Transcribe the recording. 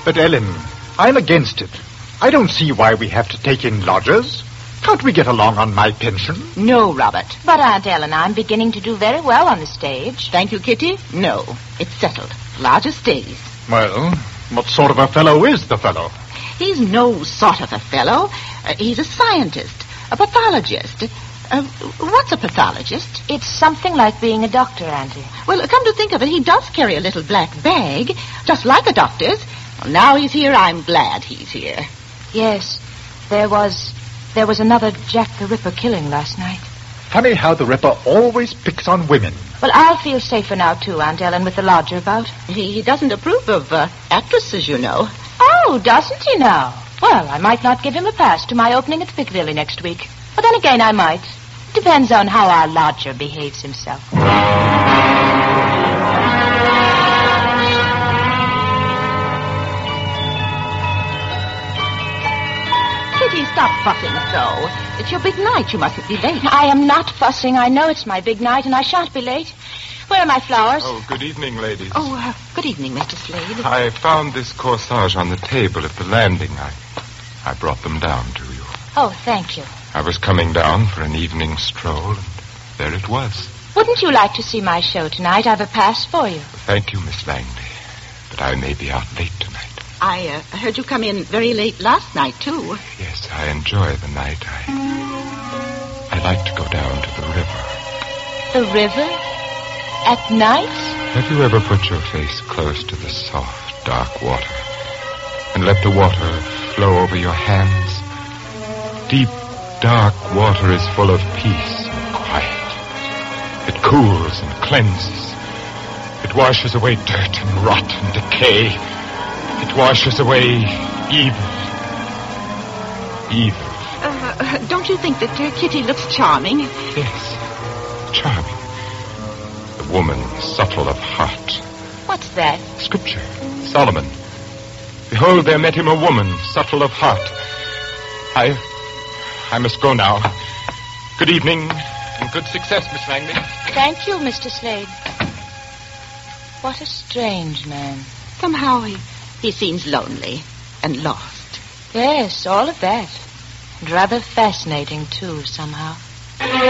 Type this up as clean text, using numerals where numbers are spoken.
But, Ellen, I'm against it. I don't see why we have to take in lodgers. Can't we get along on my pension? No, Robert. But, Aunt Ellen, I'm beginning to do very well on the stage. Thank you, Kitty. No, it's settled. Lodger stays. Well, what sort of a fellow is the fellow? He's no sort of a fellow. He's a scientist, a pathologist. What's a pathologist? It's something like being a doctor, Auntie. Well, come to think of it, he does carry a little black bag, just like a doctor's. Well, now he's here, I'm glad he's here. Yes, there was another Jack the Ripper killing last night. Funny how the Ripper always picks on women. Well, I'll feel safer now, too, Aunt Ellen, with the lodger about. He doesn't approve of actresses, you know. Oh, doesn't he now? Well, I might not give him a pass to my opening at the Piccadilly next week. But then again, I might. Depends on how our lodger behaves himself. Kitty, stop fussing so. It's your big night. You mustn't be late. I am not fussing. I know it's my big night, and I shan't be late. Where are my flowers? Oh, good evening, ladies. Oh, good evening, Mr. Slade. I found this corsage on the table at the landing. I brought them down to you. Oh, thank you. I was coming down for an evening stroll, and there it was. Wouldn't you like to see my show tonight? I've a pass for you. Thank you, Miss Langley, but I may be out late tonight. I heard you come in very late last night, too. Yes, I enjoy the night. I like to go down to the river. The river? At night? Have you ever put your face close to the soft, dark water and let the water flow over your hands? Deep, dark water is full of peace and quiet. It cools and cleanses. It washes away dirt and rot and decay. It washes away evil. Evil. Don't you think that Kitty looks charming? Yes, charming. The woman subtle of heart. What's that? Scripture. Solomon. Behold, there met him a woman subtle of heart. I must go now. Good evening and good success, Miss Langley. Thank you, Mr. Slade. What a strange man. Somehow he seems lonely and lost. Yes, all of that. And rather fascinating, too, somehow.